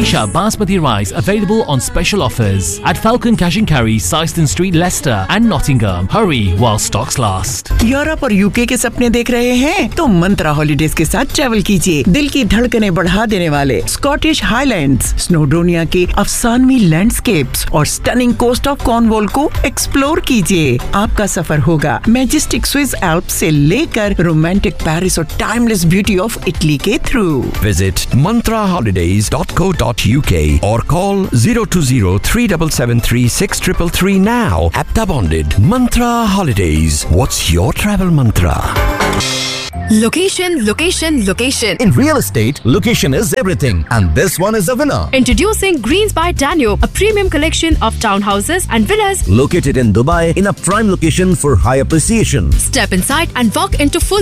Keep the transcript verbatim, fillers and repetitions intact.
Geisha Basmati rice available on special offers at Falcon Cash and Carry, Syston Street, Leicester and Nottingham. Hurry while stocks last. Europe और UK के सपने देख रहे हैं तो मंत्रा holidays के साथ ट्रैवल कीजिए। दिल की धड़कनें बढ़ा देने वाले स्कॉटिश हाईलैंड्स, स्नोडोनिया के अफसानवी लैंडस्केप्स और स्टनिंग कोस्ट ऑफ कॉर्नवॉल को एक्सप्लोर कीजिए। आपका सफर होगा मैजेस्टिक स्विस एल्प्स से लेकर रोमांटिक पेरिस और टाइमलेस ब्यूटी ऑफ इटली के through. Visit mantra holidays dot co dot uk or call zero two zero three seven seven three six three three now. Apta bonded. Mantra Holidays. What's your travel mantra? Location, location, location. In real estate, location is everything, and this one is a winner. Introducing Greens by Danube, a premium collection of townhouses and villas located in Dubai in a prime location for high appreciation. Step inside and walk into full